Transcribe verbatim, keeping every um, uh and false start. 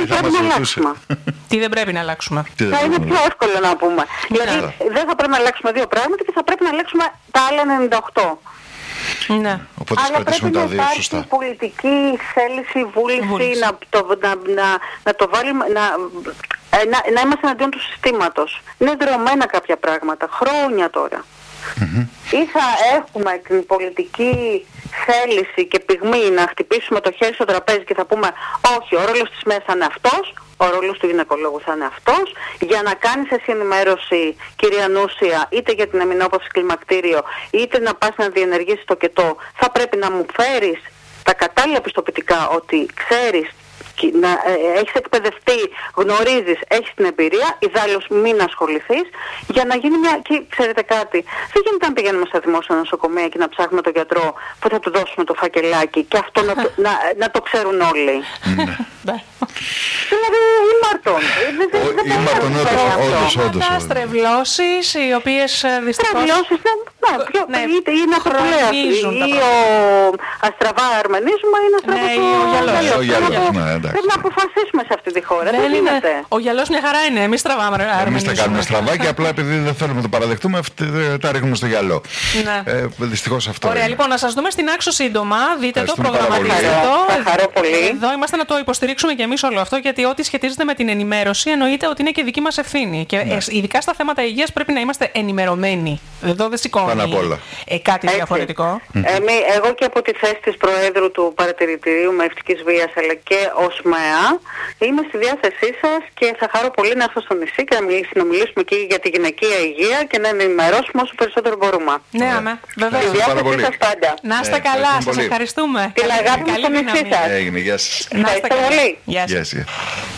δεν πρέπει να αλλάξουμε. Τι δεν πρέπει να αλλάξουμε. Θα είναι πιο εύκολο να πούμε. Δηλαδή δεν θα πρέπει να αλλάξουμε δύο πράγματα και θα πρέπει να αλλάξουμε τα άλλα ενενήντα οκτώ. Ναι. Οπότε αλλά πρέπει να τα υπάρχει σωστά. πολιτική θέληση, βούληση, Βούληση. να το, να, να, να το βάλουμε, να, να, να είμαστε εναντίον του συστήματος. Είναι δρομένα κάποια πράγματα, χρόνια τώρα. Mm-hmm. Ή θα έχουμε την πολιτική θέληση και πυγμή να χτυπήσουμε το χέρι στο τραπέζι και θα πούμε όχι, ο ρόλος της ΜΕΘ θα είναι αυτός, ο ρόλος του γυναικολόγου θα είναι αυτός, για να κάνεις εσύ ενημέρωση, κυρία Νούσια, είτε για την αμυνόπαυση κλιμακτήριο, είτε να πας να διενεργήσεις το κετό, θα πρέπει να μου φέρεις τα κατάλληλα πιστοποιητικά ότι ξέρεις, να ε, έχεις εκπαιδευτεί, γνωρίζεις, έχεις την εμπειρία, ιδάλλως μην ασχοληθείς, για να γίνει μια... Και ξέρετε κάτι, δεν γίνεται να πηγαίνουμε στα δημόσια νοσοκομεία και να ψάχνουμε τον γιατρό που θα του δώσουμε το φακελάκι και αυτό να, το, να, να το ξέρουν όλοι. Δηλαδή, ήμαρτον. Ήμαρτον, όντως, όντως. Στρεβλώσεις, οι οποίες δυστυχώς... Στρεβλώσεις, ναι, είναι αυτό που λέω. Ή ο αστραβά αρμενίζουμε ή αστραβά ο γυαλός. Πρέπει να αποφασίσουμε σε αυτή τη χώρα. Δεν γίνεται. Ο γυαλός μια χαρά είναι. Εμείς τραβάμε. Εμείς τα κάνουμε στραβά και απλά επειδή δεν θέλουμε να το παραδεχτούμε, τα ρίχνουμε στο γυαλό. Ε, Δυστυχώς αυτό. Ωραία, είναι. λοιπόν, να σας δούμε στην Άξο σύντομα. Δείτε το, προγραμματίστε το. Θα χαρώ πολύ. Εδώ είμαστε να το υποστηρίξουμε και εμείς όλο αυτό, γιατί ό,τι σχετίζεται με την ενημέρωση εννοείται ότι είναι και δική μας ευθύνη. Και ναι. ειδικά στα θέματα υγείας πρέπει να είμαστε ενημερωμένοι. Εδώ δεν σηκώνει ε, κάτι Έτσι. διαφορετικό. Εμεί, εγώ και από τη θέση της Προέδρου του Παρατηρητηρίου Μαευτικής Βίας αλλά και ως ΜΕΑ είμαι στη διάθεσή σας και θα χαρώ πολύ να έρθω στο νησί και να συνομιλήσουμε και για τη γυναικεία υγεία και να ενημερώσουμε όσο περισσότερο μπορούμε. Ναι, αμέ, βέβαια. Στη διάθεσή σας πάντα. Να είστε ε, καλά, σας ευχαριστούμε. Την αγάπη μου στο νησί σας. Έγινε, γεια σας. Να είστε καλά. πολύ. Γεια σας. Yes, yeah.